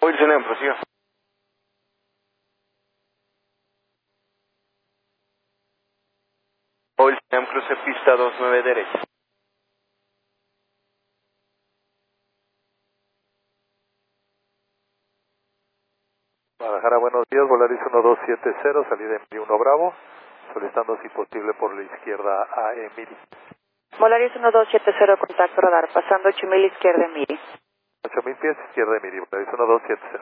Oil Senem, prosiga. Oil Senem, cruce pista 29 derecha. Guadalajara, buenos días, Volaris 1270, salida Emily 1 Bravo, solicitando si posible por la izquierda a Emily. Volaris 1270, contacto radar, pasando 8000 izquierda Emily. 8000 pies, izquierda Emily, Volaris 1270.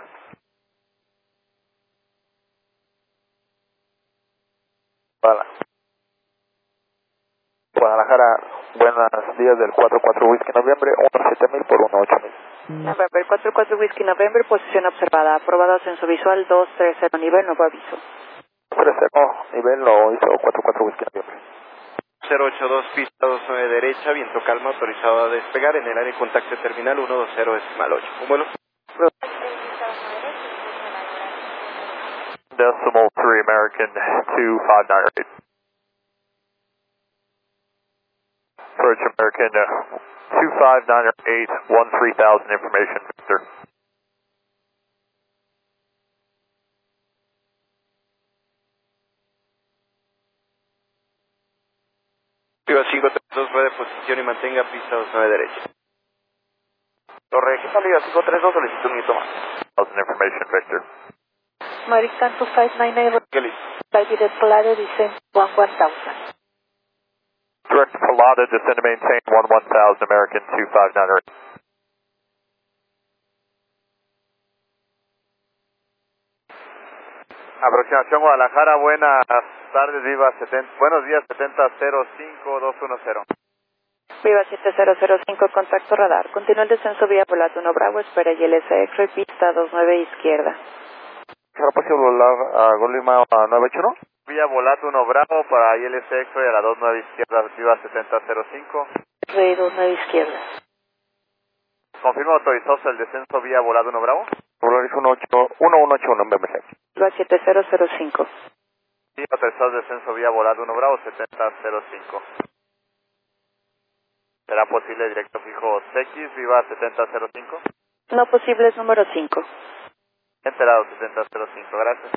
Guadalajara, buenos días del 44 Whisky Noviembre, 17000 por 18000. November 44 Whisky November, posición observada, aprobado ascenso visual 230, nivel nuevo aviso. 30, nivel no hizo 44 Whisky Noviembre. 082 pista 29 derecha, viento calma, autorizado a despegar en el área de contacto terminal 120.8. Un vuelo. Decimal 3 American 2598. Approach American 2598, 13,000 information, Victor. Viva 532, rueda de posición y mantenga pista 29 derecha. Torre, salida 532, solicito un minuto más. 1000 information, Victor. American 2598, ¿Qué listo? David Claro, descent 1000. Direct Palada, descend to maintain 1000, American 2598. Aproximación Guadalajara, buenas tardes, Viva 70, buenos días 7005210. Viva 7005, contacto radar, continúa el descenso vía Volato 1 Bravo, espera ILS X-ray, pista 29 izquierda. ¿Será posible volar a Golima 981? Vía Volato 1 Bravo para ILS X-ray a la 29 izquierda, Viva 7005. X-ray 29 izquierda. Confirma autorizados el descenso vía Volado 1 Bravo. Volaris 1181 en BMC. Viva 7005. Sí, autorizados descenso vía Volado 1 Bravo 7005. ¿Será posible directo fijo CX, Viva 7005? No posibles número 5. Enterado 7005, gracias.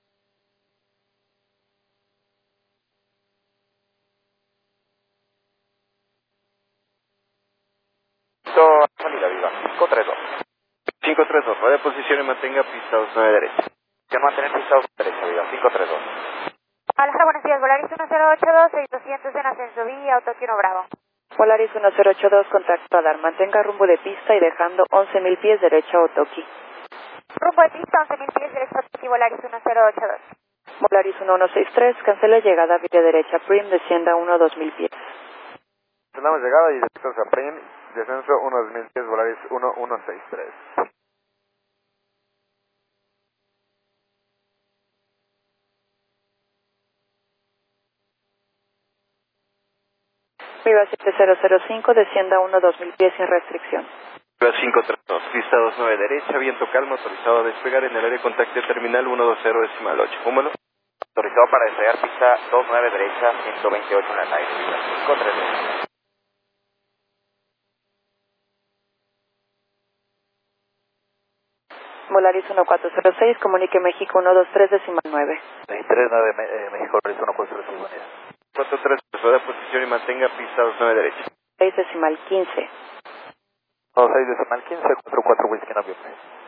Salida Viva, 532. 532, rueda de posición y mantenga pista 29 derecha. Que mantener pista 2 derecha, Viva, 532. Alejandra, buenos días, Volaris 1082, 6200 en ascenso vía, Tokio 1 Bravo. Volaris 1082, contacto radar, mantenga rumbo de pista y dejando 11.000 pies derecha Otoki. Rumbo de pista, 11.000 pies, derecha Otoki, Volaris 1082. Volaris 1163, cancela llegada vía derecha Prim, descienda 1-2000 pies. Tenemos llegada y descenso a Prim, descenso 1-2000 pies, Volaris 1163. Viva 7005, descienda 1-2000 pies sin restricción. Viva 532, pista 29 derecha, viento calma, autorizado a despegar en el área de contacto terminal 120.8. Un vuelo. Autorizado para despegar pista 29 derecha, 128 en el aire, Viva 532. Volaris 1406, comunique México 123.9. 239 México, Volaris 146, buen día. 43, rueda de posición y mantenga pista 29 derecha. 6.15. 26 decimal 15, 44 Whisky Noviembre.